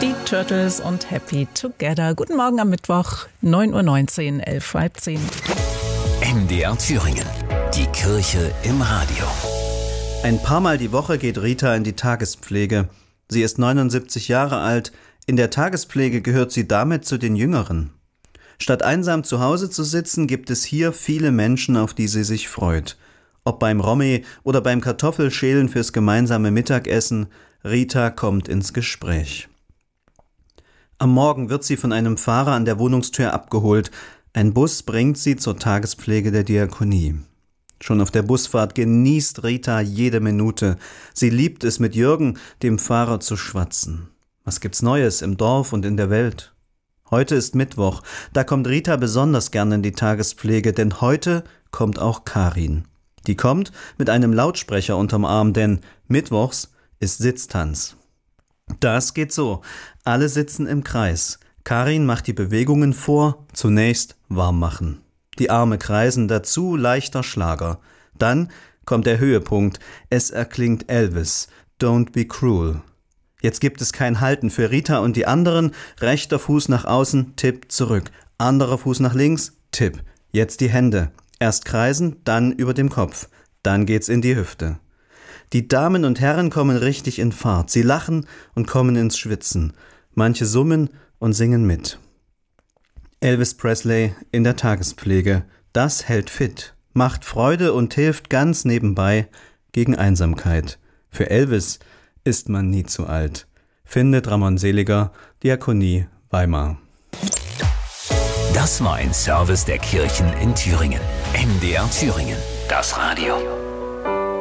Die Turtles und Happy Together. Guten Morgen am Mittwoch, 9:19 Uhr, 11:10. MDR Thüringen. Die Kirche im Radio. Ein paar Mal die Woche geht Rita in die Tagespflege. Sie ist 79 Jahre alt. In der Tagespflege gehört sie damit zu den Jüngeren. Statt einsam zu Hause zu sitzen, gibt es hier viele Menschen, auf die sie sich freut. Ob beim Romme oder beim Kartoffelschälen fürs gemeinsame Mittagessen, Rita kommt ins Gespräch. Am Morgen wird sie von einem Fahrer an der Wohnungstür abgeholt. Ein Bus bringt sie zur Tagespflege der Diakonie. Schon auf der Busfahrt genießt Rita jede Minute. Sie liebt es, mit Jürgen, dem Fahrer, zu schwatzen. Was gibt's Neues im Dorf und in der Welt? Heute ist Mittwoch. Da kommt Rita besonders gern in die Tagespflege, denn heute kommt auch Karin. Die kommt mit einem Lautsprecher unterm Arm, denn mittwochs ist Sitztanz. Das geht so. Alle sitzen im Kreis. Karin macht die Bewegungen vor, zunächst warm machen. Die Arme kreisen, dazu leichter Schlager. Dann kommt der Höhepunkt. Es erklingt Elvis, Don't Be Cruel. Jetzt gibt es kein Halten für Rita und die anderen. Rechter Fuß nach außen, Tipp zurück. Anderer Fuß nach links, Tipp. Jetzt die Hände. Erst kreisen, dann über dem Kopf. Dann geht's in die Hüfte. Die Damen und Herren kommen richtig in Fahrt. Sie lachen und kommen ins Schwitzen. Manche summen und singen mit. Elvis Presley in der Tagespflege. Das hält fit, macht Freude und hilft ganz nebenbei gegen Einsamkeit. Für Elvis ist man nie zu alt, findet Ramon Seliger, Diakonie Weimar. Das war ein Service der Kirchen in Thüringen. MDR Thüringen. Das Radio.